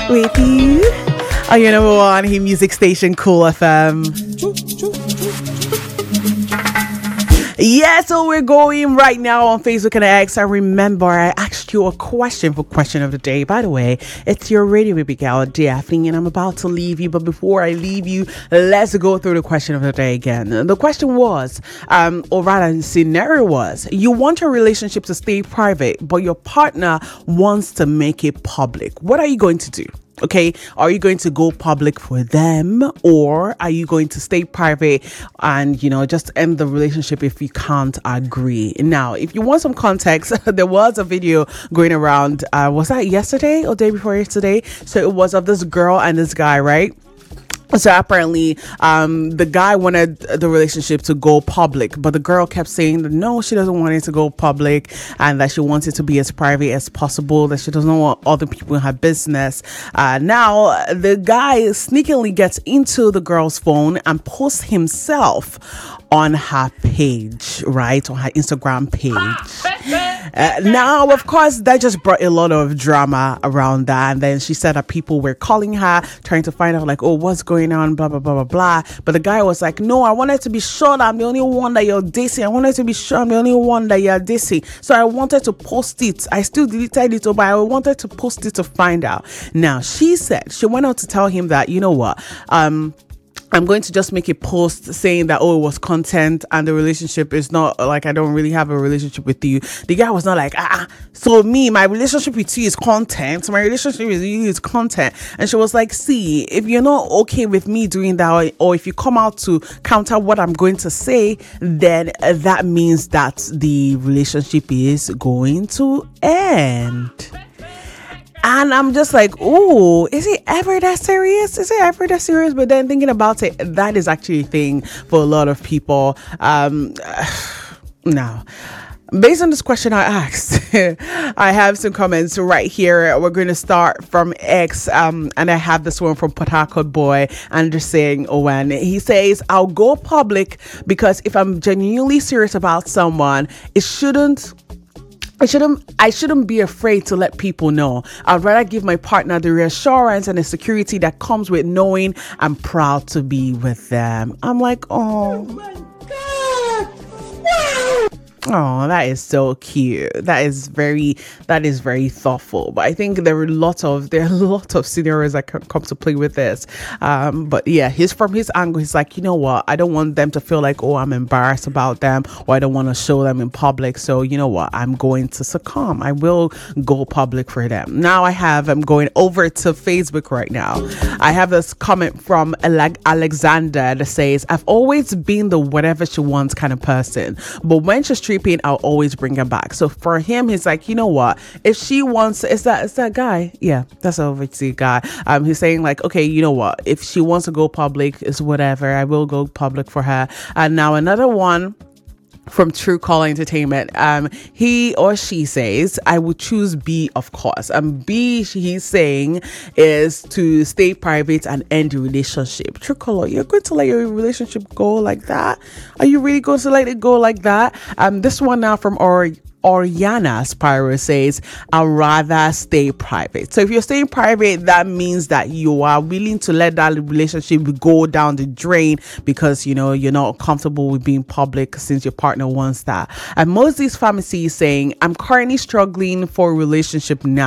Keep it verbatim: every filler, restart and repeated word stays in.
with you on your number one hit music station, Cool F M. Yeah, so we're going right now on Facebook and X. I remember I asked you a question for question of the day. By the way, it's your radio baby girl, Daphne, and I'm about to leave you. But before I leave you, let's go through the question of the day again. The question was, um, or rather, the scenario was, you want your relationship to stay private, but your partner wants to make it public. What are you going to do? Okay, are you going to go public for them, or are you going to stay private and, you know, just end the relationship if you can't agree? Now, if you want some context, there was a video going around, uh, was that yesterday or day before yesterday? So it was of this girl and this guy, right? So apparently, um, the guy wanted the relationship to go public, but the girl kept saying that no, she doesn't want it to go public and that she wants it to be as private as possible, that she doesn't want other people in her business. Uh, now, the guy sneakily gets into the girl's phone and posts himself on her page, right? On her Instagram page. Uh, now, of course, that just brought a lot of drama around that. And then she said that people were calling her, trying to find out like, oh, what's going on, blah, blah, blah, blah, blah. But the guy was like, no, I wanted to be sure that I'm the only one that you're dissing. I wanted to be sure I'm the only one that you're dissing. So I wanted to post it. I still deleted it, but I wanted to post it to find out. Now, she said, she went out to tell him that, you know what, um, I'm going to just make a post saying that, oh, it was content and the relationship is not like, I don't really have a relationship with you. The guy was not like, ah, so me, my relationship with you is content. My relationship with you is content. And she was like, see, if you're not okay with me doing that, or if you come out to counter what I'm going to say, then that means that the relationship is going to end. And I'm just like, oh, is it ever that serious? Is it ever that serious? But then thinking about it, that is actually a thing for a lot of people. Um, now, based on this question I asked, I have some comments right here. We're going to start from X, um, and I have this one from Port Harcourt Boy, and they're saying, Owen, he says, I'll go public because if I'm genuinely serious about someone, it shouldn't I shouldn't I shouldn't be afraid to let people know. I'd rather give my partner the reassurance and the security that comes with knowing I'm proud to be with them. I'm like, oh, oh my God. Wow. Oh, that is so cute. That is very, that is very thoughtful. But I think there are a lot of, there are a lot of scenarios that can come to play with this. Um, but yeah, he's from his angle. He's like, you know what? I don't want them to feel like, oh, I'm embarrassed about them, or I don't want to show them in public. So you know what? I'm going to succumb. I will go public for them. Now I have, I'm going over to Facebook right now. I have this comment from Alexander that says, I've always been the whatever she wants kind of person, but when she's tripping, I'll always bring her back. So for him, he's like, you know what, if she wants, is that is that guy, yeah, that's obviously a guy. Um he's saying like, okay, you know what, if she wants to go public, it's whatever, I will go public for her. And now another one from True Call Entertainment, um he or she says, I would choose B, of course. And B, he's saying, is to stay private and end the relationship. True Caller, you're going to let your relationship go like that? Are you really going to let it go like that? Um this one now from Or Oriana Spyro says, I'd rather stay private. So if you're staying private, that means that you are willing to let that relationship go down the drain because, you know, you're not comfortable with being public since your partner wants that. And Moses Pharmacy is saying, I'm currently struggling for a relationship now.